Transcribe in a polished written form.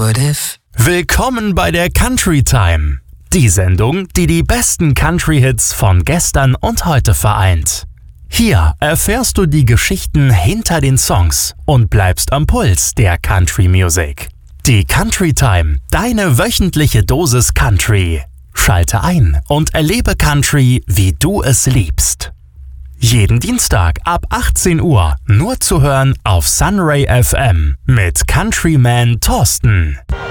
What if? Willkommen bei der Country Time. Die Sendung, die die besten Country-Hits von gestern und heute vereint. Hier erfährst du die Geschichten hinter den Songs und bleibst am Puls der Country Music. Die Country Time, deine wöchentliche Dosis Country. Schalte ein und erlebe Country, wie du es liebst. Jeden Dienstag ab 18 Uhr nur zu hören auf Sunray FM mit Countryman Thorsten.